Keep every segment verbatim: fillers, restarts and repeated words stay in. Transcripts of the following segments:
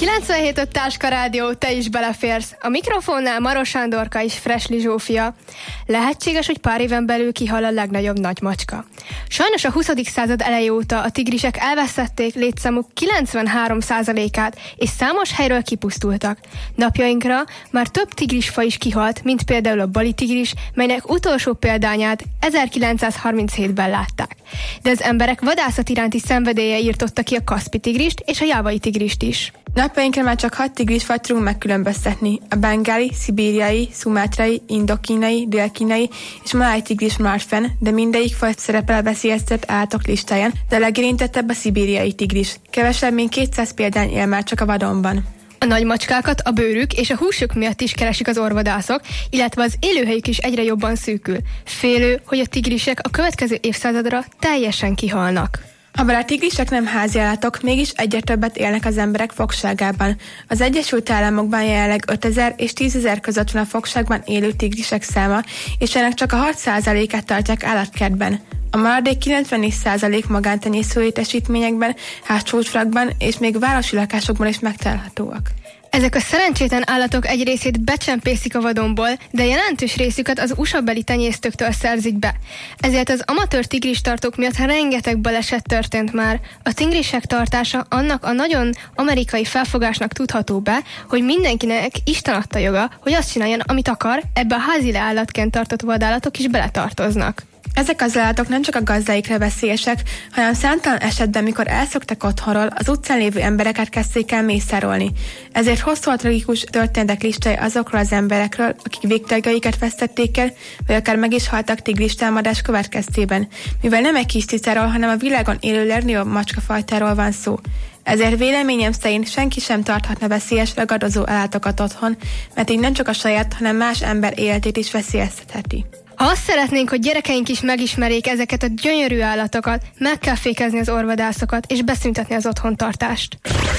kilencvenhét öt Táska Rádió, te is beleférsz. A mikrofonnál Maros Sándorka és Fresli Zsófia. Lehetséges, hogy pár éven belül kihal a legnagyobb nagymacska. Sajnos a huszadik század eleje óta a tigrisek elvesztették létszámuk kilencvenhárom százalékát, és számos helyről kipusztultak. Napjainkra már több tigrisfaj is kihalt, mint például a bali tigris, melynek utolsó példányát ezerkilencszázharminchétben látták. De az emberek vadászat iránti szenvedélye írtotta ki a kaszpi tigrist és a jávai tigrist is. Napjainkra már csak hat tigrisfajt tudunk megkülönböztetni. A bengáli, szibériai, szumátrai, indokínai, délkínai és maláj tigris maradt fenn, de mindegyik faj szerepel a veszélyeztetett állatok listáján, de a legérintettebb a szibériai tigris. Kevesebb, mint kétszáz példány él már csak a vadonban. A nagymacskákat a bőrük és a húsuk miatt is keresik az orvadászok, illetve az élőhelyük is egyre jobban szűkül. Félő, hogy a tigrisek a következő évszázadra teljesen kihalnak. Habár a tigrisek nem háziállatok, mégis egyre többet élnek az emberek fogságában. Az Egyesült Államokban jelenleg ötezer és tízezer között van a fogságban élő tigrisek száma, és ennek csak a hat százalékát tartják állatkertben. A maradék kilencvennégy százalék magántenyésztő létesítményekben, házcsúcsfrakban és még városi lakásokban is megtalálhatóak. Ezek a szerencsétlen állatok egy részét becsempészik a vadonból, de jelentős részüket az u es á-beli tenyésztőktől szerzik be. Ezért az amatőr tigristartók miatt rengeteg baleset történt már. A tigrisek tartása annak a nagyon amerikai felfogásnak tudható be, hogy mindenkinek Isten adta joga, hogy azt csináljon, amit akar, ebbe a házi állatként tartott vadállatok is beletartoznak. Ezek az állatok nem csak a gazdáikra veszélyesek, hanem számtalan esetben, mikor elszoktak otthonról, az utcán lévő embereket kezdték el mészárolni. Ezért hosszú a tragikus történetek listája azokról az emberekről, akik végtagjaikat vesztették el, vagy akár meg is haltak tigris támadás következtében, mivel nem egy kis cicáról, hanem a világon élő legnagyobb macskafajtáról van szó. Ezért véleményem szerint senki sem tarthatna veszélyes ragadozó állatokat otthon, mert így nem csak a saját, hanem más ember életét is veszélyeztetheti. Ha azt szeretnénk, hogy gyerekeink is megismerjék ezeket a gyönyörű állatokat, meg kell fékezni az orvadászokat és beszüntetni az otthontartást.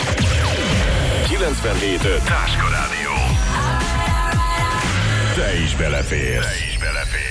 kilencvenhét öt Táska Rádió. Te is beleférsz. Te is beleférsz.